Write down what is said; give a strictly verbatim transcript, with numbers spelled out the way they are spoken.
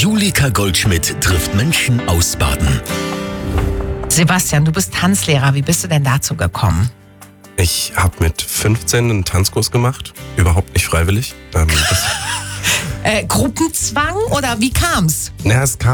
Julika Goldschmidt trifft Menschen aus Baden. Sebastian, du bist Tanzlehrer. Wie bist du denn dazu gekommen? Ich habe mit fünfzehn einen Tanzkurs gemacht, überhaupt nicht freiwillig. Ähm, das, Äh, Gruppenzwang oder wie kam's? naja, es kam